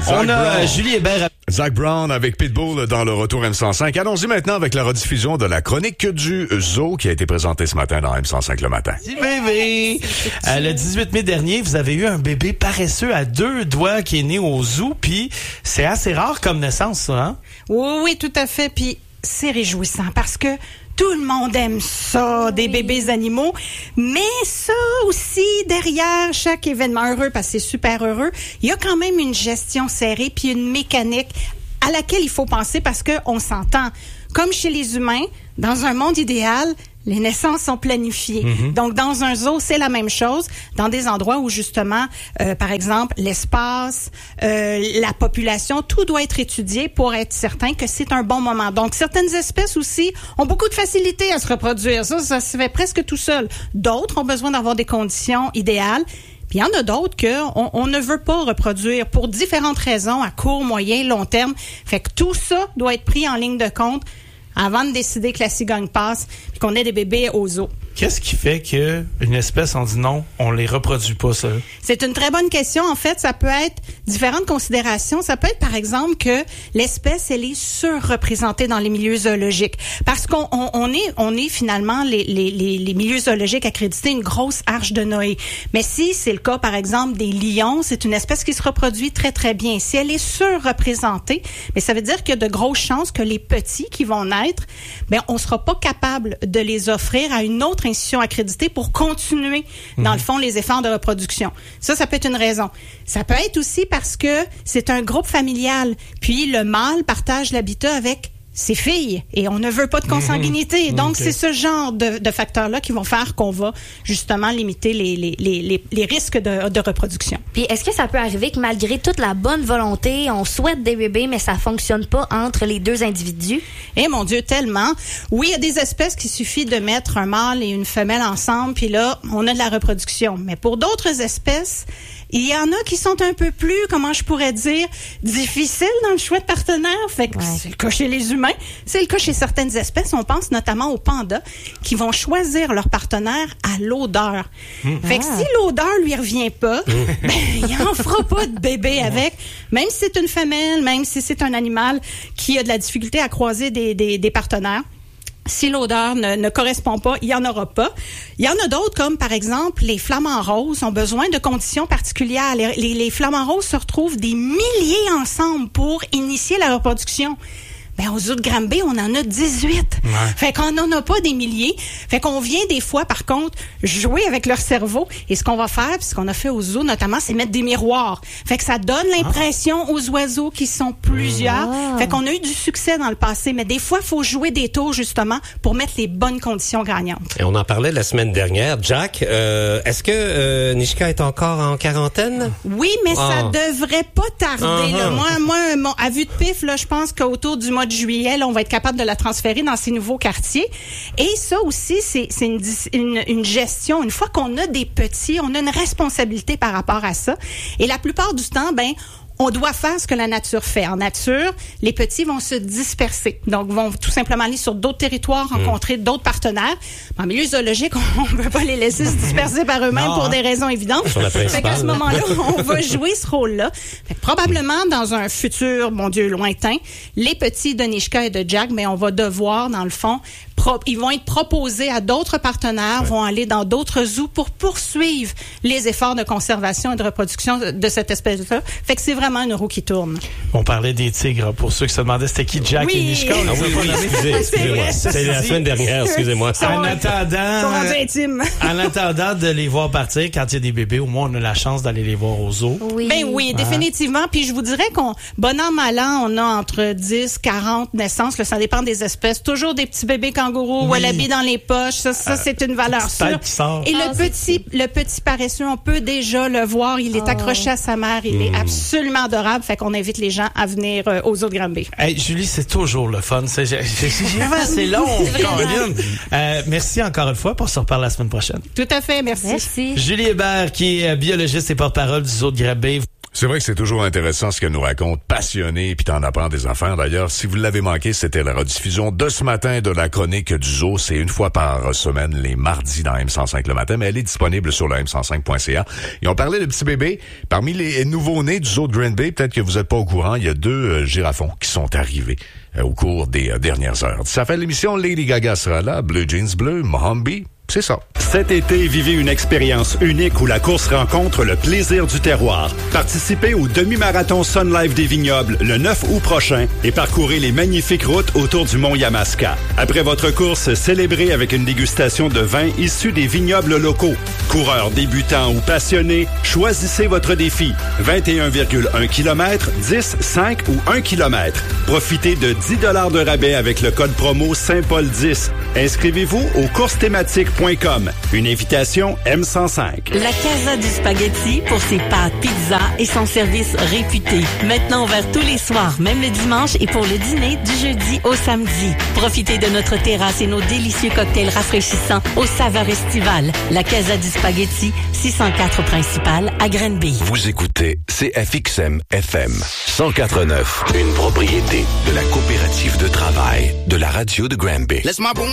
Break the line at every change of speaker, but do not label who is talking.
On a Julie Hébert.
Zac Brown avec Pitbull dans le retour M105. Allons-y maintenant avec la rediffusion de la chronique du zoo qui a été présentée ce matin dans M105 le matin.
Petit bébé! Le 18 mai dernier, vous avez eu un bébé paresseux à 2 doigts qui est né au zoo, puis c'est assez rare comme naissance, ça, hein?
Oui, tout à fait, puis c'est réjouissant parce que tout le monde aime ça, des bébés animaux. Mais ça aussi, derrière chaque événement heureux, parce que c'est super heureux, il y a quand même une gestion serrée puis une mécanique à laquelle il faut penser parce que on s'entend. Comme chez les humains, dans un monde idéal, les naissances sont planifiées. Mm-hmm. Donc, dans un zoo, c'est la même chose. Dans des endroits où, justement, par exemple, l'espace, la population, tout doit être étudié pour être certain que c'est un bon moment. Donc, certaines espèces aussi ont beaucoup de facilité à se reproduire. Ça se fait presque tout seul. D'autres ont besoin d'avoir des conditions idéales. Puis il y en a d'autres qu'on ne veut pas reproduire pour différentes raisons, à court, moyen, long terme. Fait que tout ça doit être pris en ligne de compte avant de décider que la cigogne passe puis qu'on ait des bébés au zoo.
Qu'est-ce qui fait qu'une espèce, on dit non, on les reproduit pas, ça?
C'est une très bonne question. En fait, ça peut être différentes considérations. Ça peut être, par exemple, que l'espèce, elle est surreprésentée dans les milieux zoologiques. Parce qu'on est finalement, les milieux zoologiques accrédités, une grosse arche de Noé. Mais si c'est le cas, par exemple, des lions, c'est une espèce qui se reproduit très, très bien. Si elle est surreprésentée, mais ça veut dire qu'il y a de grosses chances que les petits qui vont naître, ben, on sera pas capable de les offrir à une autre institution accréditée pour continuer, dans le fond, les efforts de reproduction. Ça peut être une raison. Ça peut être aussi parce que c'est un groupe familial, puis le mâle partage l'habitat avec ses filles, et on ne veut pas de consanguinité. Donc, c'est ce genre de facteurs-là qui vont faire qu'on va justement limiter les risques de reproduction.
Puis, est-ce que ça peut arriver que malgré toute la bonne volonté, on souhaite des bébés, mais ça fonctionne pas entre les deux individus?
Eh mon Dieu, tellement! Oui, il y a des espèces qu'il suffit de mettre un mâle et une femelle ensemble, puis là, on a de la reproduction. Mais pour d'autres espèces, il y en a qui sont un peu plus, comment je pourrais dire, difficiles dans le choix de partenaire. Fait que c'est le cas chez les humains, c'est le cas chez certaines espèces. On pense notamment aux pandas qui vont choisir leur partenaire à l'odeur. Fait que si l'odeur lui revient pas, ben, il en fera pas de bébé avec. Même si c'est une femelle, même si c'est un animal qui a de la difficulté à croiser des partenaires. Si l'odeur ne correspond pas, il y en aura pas. Il y en a d'autres, comme par exemple les flamants roses, ont besoin de conditions particulières. Les flamants roses se retrouvent des milliers ensemble pour initier la reproduction. Ben, au zoo de Granby, on en a 18. Ouais. Fait qu'on n'en a pas des milliers. Fait qu'on vient des fois, par contre, jouer avec leur cerveau. Et ce qu'on va faire, puis ce qu'on a fait au zoo, notamment, c'est mettre des miroirs. Fait que ça donne l'impression aux oiseaux qui sont plusieurs. Fait qu'on a eu du succès dans le passé. Mais des fois, il faut jouer des tours, justement, pour mettre les bonnes conditions gagnantes.
Et on en parlait la semaine dernière. Jack, est-ce que Nishka est encore en quarantaine?
Oui, mais ça devrait pas tarder. Là. Moi, à vue de pif, là, je pense qu'autour du mois de juillet, là, on va être capable de la transférer dans ces nouveaux quartiers. Et ça aussi, c'est une gestion. Une fois qu'on a des petits, on a une responsabilité par rapport à ça. Et la plupart du temps, ben, on doit faire ce que la nature fait. En nature, les petits vont se disperser. Donc, vont tout simplement aller sur d'autres territoires, rencontrer d'autres partenaires. En milieu zoologique, on ne peut pas les laisser se disperser par eux-mêmes pour des raisons évidentes. Fait qu'à ce moment-là, on va jouer ce rôle-là. Fait que probablement, dans un futur, mon Dieu, lointain, les petits de Nishka et de Jack, mais on va devoir, dans le fond, ils vont être proposés à d'autres partenaires, vont aller dans d'autres zoos pour poursuivre les efforts de conservation et de reproduction de cette espèce-là. Fait que c'est vraiment une roue qui tourne.
On parlait des tigres. Pour ceux qui se demandaient c'était qui Jack et Nishka.
Excusez-moi. C'est la semaine dernière, excusez-moi.
En attendant de les voir partir, quand il y a des bébés, au moins on a la chance d'aller les voir au zoo.
Oui, définitivement. Puis je vous dirais qu'on, bon an, mal an, on a entre 10, 40 naissances. Là, ça dépend des espèces. Toujours des petits bébés kangourous, wallabies dans les poches. Ça c'est une valeur sûre. Et le petit paresseux, on peut déjà le voir. Il est accroché à sa mère. Il est absolument adorable. Fait qu'on invite les gens à venir aux zoo de Granby.
Hey, Julie, c'est toujours le fun. C'est assez long. Merci encore une fois. On se reparle la semaine prochaine.
Tout à fait. Merci.
Merci.
Julie Hébert, qui est biologiste et porte-parole du zoo de Granby.
C'est vrai que c'est toujours intéressant ce qu'elle nous raconte, passionné, puis t'en apprends des affaires. D'ailleurs, si vous l'avez manqué, c'était la rediffusion de ce matin de la chronique du zoo. C'est une fois par semaine, les mardis dans M105 le matin, mais elle est disponible sur le m105.ca. Et on parlait de petits bébés. Parmi les nouveaux-nés du zoo de Green Bay, peut-être que vous n'êtes pas au courant, il y a 2 girafons qui sont arrivés au cours des dernières heures. Ça fait l'émission, Lady Gaga sera là, Blue Jeans Bleu, Mohambi. C'est ça.
Cet été, vivez une expérience unique où la course rencontre le plaisir du terroir. Participez au demi-marathon Sun Life des Vignobles le 9 août prochain et parcourez les magnifiques routes autour du mont Yamaska. Après votre course, célébrez avec une dégustation de vins issus des vignobles locaux. Coureurs débutants ou passionnés, choisissez votre défi. 21,1 km, 10, 5 ou 1 km. Profitez de 10 $ de rabais avec le code promo Saint-Paul10. Inscrivez-vous aux courses-thématiques.com. Une invitation M105.
La Casa du Spaghetti pour ses pâtes, pizza et son service réputé. Maintenant ouvert tous les soirs, même le dimanche et pour le dîner du jeudi au samedi. Profitez de notre terrasse et nos délicieux cocktails rafraîchissants aux saveurs estivales. La Casa du Spaghetti, 604 principal à Granby.
Vous écoutez CFXM FM 104.9, une propriété de la coopérative de travail de la radio de Granby.